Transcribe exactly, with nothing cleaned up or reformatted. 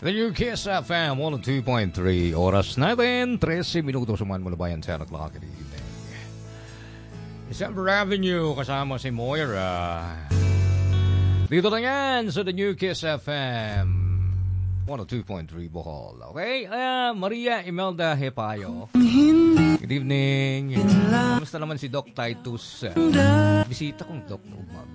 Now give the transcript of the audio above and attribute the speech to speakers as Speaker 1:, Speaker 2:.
Speaker 1: The New Kiss F M one oh two point three. Oras natin, thirteen minutos uman mula bayan, ten o'clock in the evening. December Avenue, kasama si Moira. Dito na yan sa The New Kiss F M one oh two point three Bohol. Okay? Uh, Maria Imelda Hepayo. Good evening. Kamusta naman si Doc Titus? Bisita kong Doc.